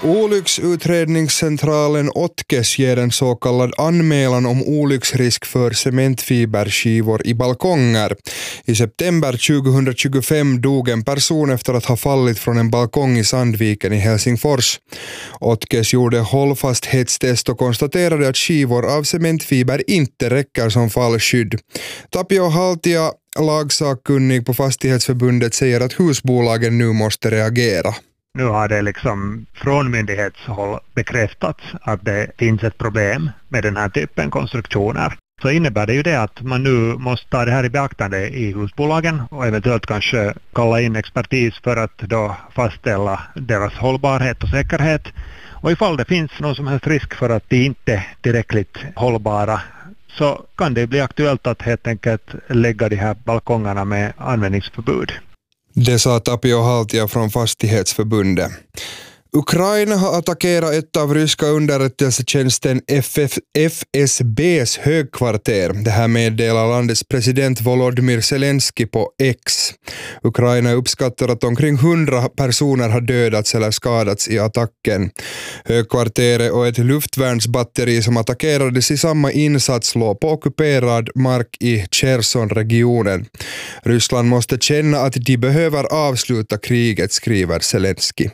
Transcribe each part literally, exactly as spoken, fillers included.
Olycksutredningscentralen Otkes ger en så kallad anmälan om olycksrisk för cementfiberskivor i balkonger. I september tjugohundratjugofem dog en person efter att ha fallit från en balkong i Sandviken i Helsingfors. Otkes gjorde hållfasthetstest och konstaterade att skivor av cementfiber inte räcker som fallskydd. Tapio Haltia, lagsakkunnig på Fastighetsförbundet, säger att husbolagen nu måste reagera. Nu har det liksom från myndighetshåll bekräftats att det finns ett problem med den här typen konstruktioner. Så innebär det ju det att man nu måste ta det här i beaktande i husbolagen och eventuellt kanske kalla in expertis för att då fastställa deras hållbarhet och säkerhet. Och ifall det finns någon som helst risk för att de inte är tillräckligt hållbara, så kan det bli aktuellt att helt enkelt lägga de här balkongerna med användningsförbud. Det sa Tapio Haltia från Fastighetsförbundet. Ukraina har attackerat ett av ryska underrättelsetjänsten F F F S B:s högkvarter. Det här meddelar landets president Volodymyr Zelensky på X. Ukraina uppskattar att omkring hundra personer har dödats eller skadats i attacken. Högkvarteret och ett luftvärnsbatteri som attackerades i samma insats låg på ockuperad mark i Cherson-regionen. Ryssland måste känna att de behöver avsluta kriget, skriver Zelensky.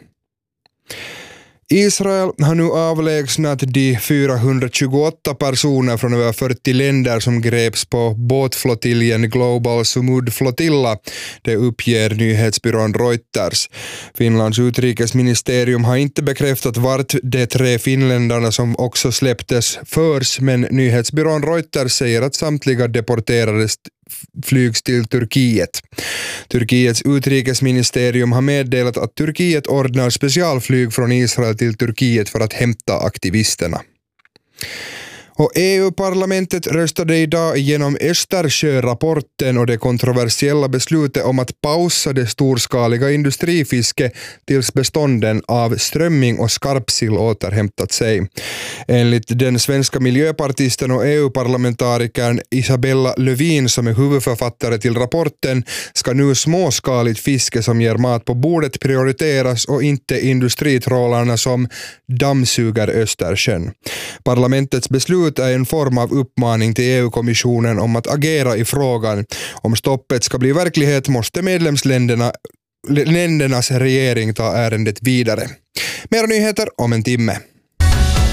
Israel har nu avlägsnat de fyrahundratjugoåtta personer från över fyrtio länder som greps på båtflottiljen Global Sumud Flotilla. Det uppger nyhetsbyrån Reuters. Finlands utrikesministerium har inte bekräftat vart de tre finländarna som också släpptes förs, men nyhetsbyrån Reuters säger att samtliga deporterades flygs till Turkiet. Turkiets utrikesministerium har meddelat att Turkiet ordnar specialflyg från Israel till Turkiet för att hämta aktivisterna. Och E U-parlamentet röstade idag igenom Östersjö-rapporten och det kontroversiella beslutet om att pausa det storskaliga industrifiske tills bestånden av strömming och skarpsill återhämtat sig. Enligt den svenska miljöpartisten och E U-parlamentarikern Isabella Lövin, som är huvudförfattare till rapporten, ska nu småskaligt fiske som ger mat på bordet prioriteras och inte industritrålarna som dammsuger Östersjön. Parlamentets beslut är en form av uppmaning till E U-kommissionen om att agera i frågan. Om stoppet ska bli verklighet måste medlemsländerna ländernas regering ta ärendet vidare. Mer nyheter om en timme.